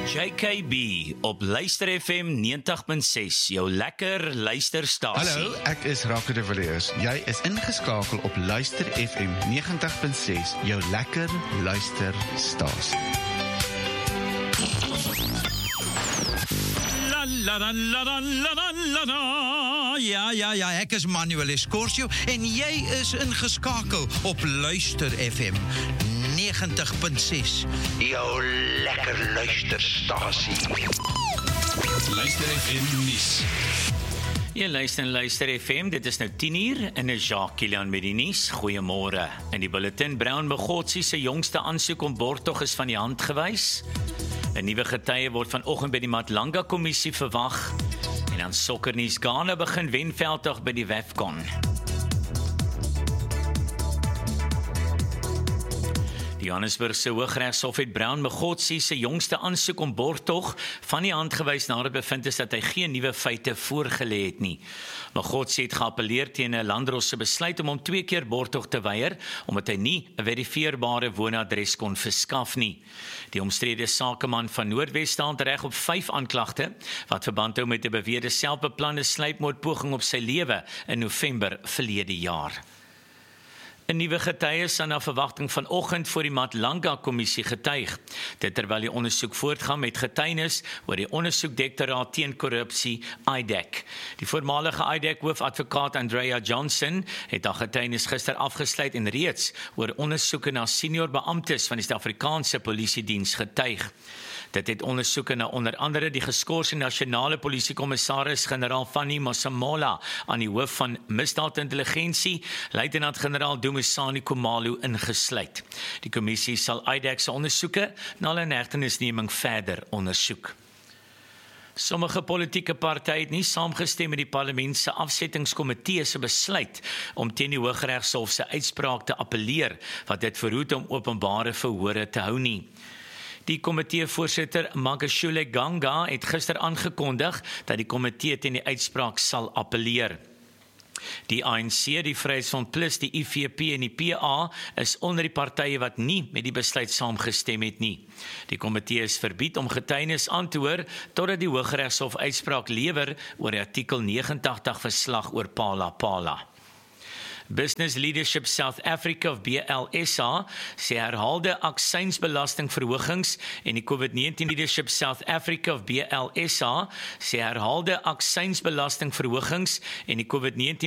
JKB op Luister FM 90.6, jou lekker luisterstasie. Hallo, ek is Rake de Villiers. Jy is ingeskakel op Luister FM 90.6, jou lekker luisterstasie. Ja, ek is Manuel Escorcio en jy is ingeskakel op Luister FM 90.6, jou lekker luisterstasie. Luister FM nuus. Jy luister FM, dit is nou 10:00 en is Jacques Kilian met die nuus. Goeiemôre. In die bulletin, Brown Mogotsi se jongste aansoek om borgtog is van die hand gewys. 'n Nuwe getuie word vanoggend by die Matlanga kommissie verwag. En dan sokkernuus, Ghana begin wenveldtog by die WAFCON. Die Johannesburgse Hooggeregshof het Brown Mogotsi se jongste aansoek om borgtog van die hand gewys nadat bevind is dat hy geen nuwe feite voorgelê het nie. Mogotsi het geappeleer teen 'n landdros se besluit om hom 2 keer borgtog te weier omdat hy nie 'n verifieerbare woonadres kon verskaf nie. Die omstrede sakeman van Noordwes staan reg op 5 aanklagte wat verband hou met 'n beweerde selfbeplande sluipmoordpoging op sy lewe in November verlede jaar. 'n Nuwe getuie sal na verwagting vanoggend voor die Matlanga kommissie getuig. Dit terwyl die ondersoek voortgaan met getuienis oor die ondersoekdirektoraat teen korrupsie IDEC. Die voormalige IDEC hoofadvokaat Andrea Johnson het haar getuienis gister afgesluit en reeds oor ondersoeke na senior beamptes van die Suid-Afrikaanse Polisiediens getuig. Dit het ondersoeke na onder andere die geskorse nasionale polisiekommissaris-generaal Fanny Masemola aan die hoof van misdaadintelligensie, luitenant-generaal Dumisani Khumalo ingesluit. Die kommissie sal IDEC se ondersoeke na 'n inhegtenisneming verder ondersoek. Sommige politieke partye het nie saamgestem met die parlement se afsettingskomitee se besluit om teen die Hooggeregshof se uitspraak te appeleer wat dit verhoed om openbare verhore te hou nie. Die komiteevoorsitter Magashule Ganga het gister aangekondig dat die komitee teen die uitspraak sal appeleer. Die ANC, die Vryheidsfront Plus, die IFP en die PA is onder die partye wat nie met die besluit saamgestem het nie. Die komitee is verbied om getuienis aan te hoor totdat die Hooggeregshof uitspraak lewer oor die artikel 89 verslag oor Phala. Business Leadership South Africa of BLSA sê herhaalde aksiesbelastingverhogings en die COVID-19 Leadership South Africa of BLSA sê herhaalde aksiesbelastingverhogings en die COVID-19